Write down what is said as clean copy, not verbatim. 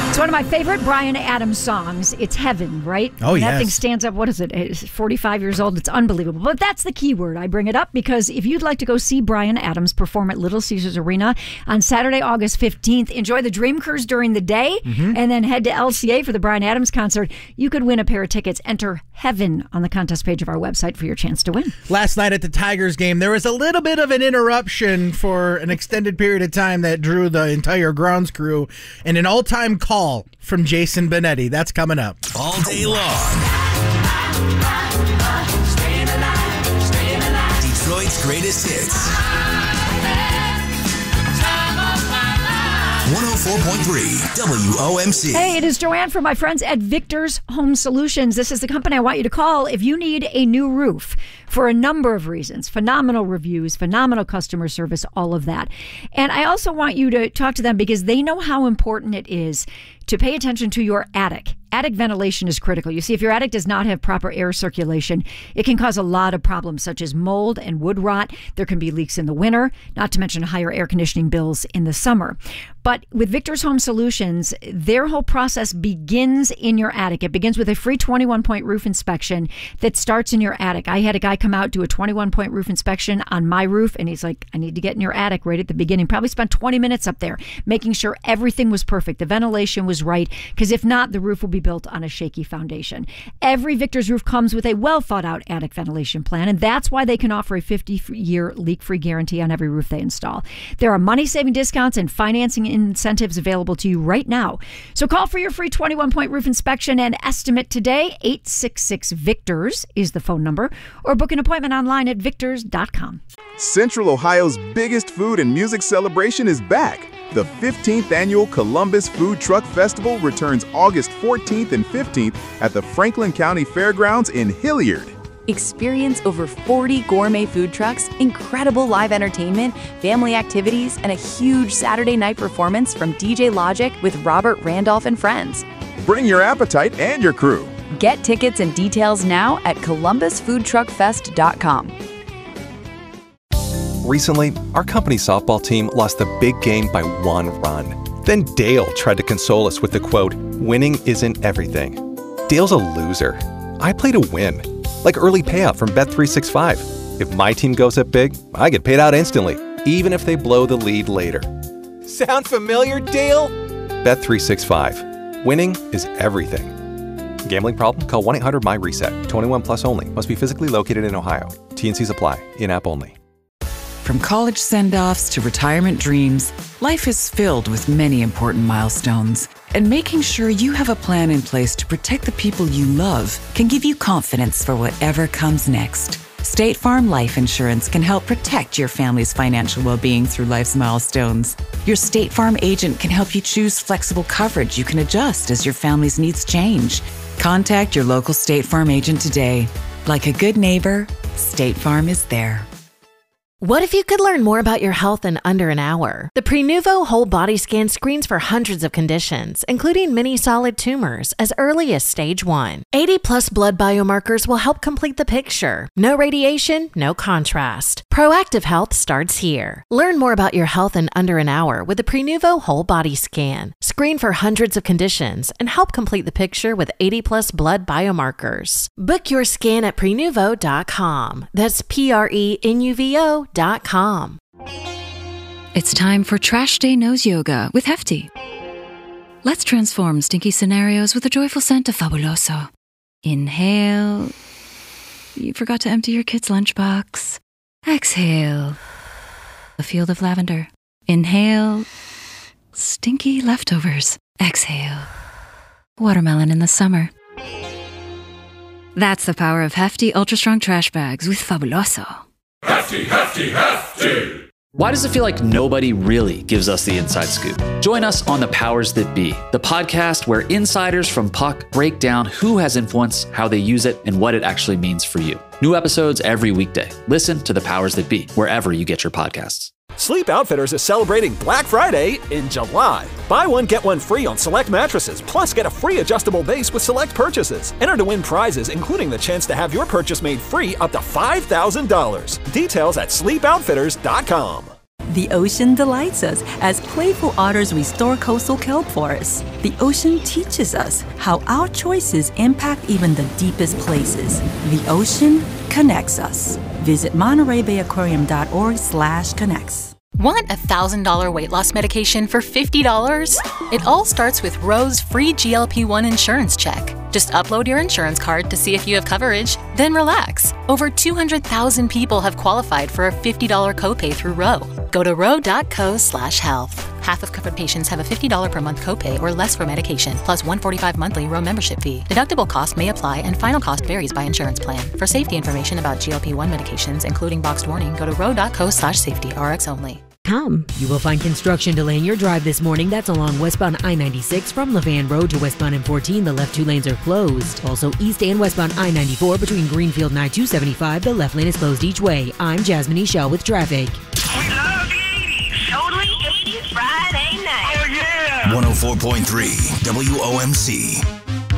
It's one of my favorite Bryan Adams songs. It's Heaven, right? Oh, yes. That thing stands up, what is it? It's 45 years old. It's unbelievable. But that's the key word. I bring it up because if you'd like to go see Bryan Adams perform at Little Caesars Arena on Saturday, August 15th, enjoy the Dream Cruise during the day, and then head to LCA for the Bryan Adams concert, you could win a pair of tickets. Enter Heaven on the contest page of our website for your chance to win. Last night at the Tigers game, there was a little bit of an interruption for an extended period of time that drew the entire grounds crew, and an all-time call from Jason Benetti. That's coming up. All day long. Detroit's greatest hits. 104.3 WOMC. Hey, it is Joanne from my friends at Victor's Home Solutions. This is the company I want you to call if you need a new roof for a number of reasons. Phenomenal reviews, phenomenal customer service, all of that. And I also want you to talk to them because they know how important it is to pay attention to your attic. Attic ventilation is critical. You see, if your attic does not have proper air circulation, it can cause a lot of problems such as mold and wood rot. There can be leaks in the winter, not to mention higher air conditioning bills in the summer. But with Victor's Home Solutions, their whole process begins in your attic. It begins with a free 21-point roof inspection that starts in your attic. I had a guy come out, do a 21-point roof inspection on my roof, and he's like, I need to get in your attic right at the beginning. Probably spent 20 minutes up there making sure everything was perfect. The ventilation was right, because if not, the roof will be built on a shaky foundation. Every Victor's roof comes with a well-thought-out attic ventilation plan, and that's why they can offer a 50-year leak-free guarantee on every roof they install. There are money-saving discounts and financing incentives available to you right now. So call for your free 21-point roof inspection and estimate today. 866-VICTORS is the phone number, or book an appointment online at victors.com. Central Ohio's biggest food and music celebration is back. The 15th annual Columbus Food Truck Festival returns August 14th and 15th at the Franklin County Fairgrounds in Hilliard. Experience over 40 gourmet food trucks, incredible live entertainment, family activities, and a huge Saturday night performance from DJ Logic with Robert Randolph and friends. Bring your appetite and your crew. Get tickets and details now at columbusfoodtruckfest.com. Recently, our company's softball team lost the big game by 1 run. Then Dale tried to console us with the quote, "Winning isn't everything." Dale's a loser. I play to win, like early payout from Bet365. If my team goes up big, I get paid out instantly, even if they blow the lead later. Sound familiar, Dale? Bet365. Winning is everything. Gambling problem? Call 1-800-MY-RESET. 21 plus only. Must be physically located in Ohio. T&Cs apply. In-app only. From college send-offs to retirement dreams, life is filled with many important milestones. And making sure you have a plan in place to protect the people you love can give you confidence for whatever comes next. State Farm Life Insurance can help protect your family's financial well-being through life's milestones. Your State Farm agent can help you choose flexible coverage you can adjust as your family's needs change. Contact your local State Farm agent today. Like a good neighbor, State Farm is there. What if you could learn more about your health in under an hour? The Prenuvo Whole Body Scan screens for hundreds of conditions, including many solid tumors, as early as stage 1. 80-plus blood biomarkers will help complete the picture. No radiation, no contrast. Proactive health starts here. Learn more about your health in under an hour with the Prenuvo Whole Body Scan. Screen for hundreds of conditions and help complete the picture with 80-plus blood biomarkers. Book your scan at Prenuvo.com. That's Prenuvo.com. It's time for Trash Day Nose Yoga with Hefty. Let's transform stinky scenarios with a joyful scent of Fabuloso. Inhale. You forgot to empty your kid's lunchbox. Exhale. A field of lavender. Inhale. Stinky leftovers. Exhale. Watermelon in the summer. That's the power of Hefty Ultra Strong Trash Bags with Fabuloso. Hefty, hefty, hefty! Why does it feel like nobody really gives us the inside scoop? Join us on The Powers That Be, the podcast where insiders from Puck break down who has influence, how they use it, and what it actually means for you. New episodes every weekday. Listen to The Powers That Be, wherever you get your podcasts. Sleep Outfitters is celebrating Black Friday in July. Buy one, get one free on select mattresses, plus get a free adjustable base with select purchases. Enter to win prizes, including the chance to have your purchase made free up to $5,000. Details at sleepoutfitters.com. The ocean delights us as playful otters restore coastal kelp forests. The ocean teaches us how our choices impact even the deepest places. The ocean connects us. Visit MontereyBayAquarium.org/connects. Want $1,000 weight loss medication for $50? It all starts with Roe's free GLP-1 insurance check. Just upload your insurance card to see if you have coverage, then relax. Over 200,000 people have qualified for a $50 copay through Roe. Go to roe.co/health. Half of covered patients have a $50 per month copay or less for medication, plus $145 monthly Roe membership fee. Deductible cost may apply and final cost varies by insurance plan. For safety information about GLP-1 medications, including boxed warning, go to roe.co/safety, RX only. You will find construction delaying your drive this morning. That's along westbound I-96 from Levan Road to westbound M14. The left 2 lanes are closed. Also east and westbound I-94 between Greenfield and I-275. The left lane is closed each way. I'm Jasmine Eshell with traffic. We love the 80s. Totally 80s Friday night. Oh, yeah. 104.3 WOMC.